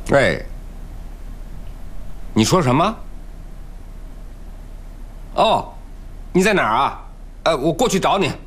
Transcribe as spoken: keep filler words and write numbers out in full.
喂，你说什么？哦，你在哪儿啊？呃，我过去找你。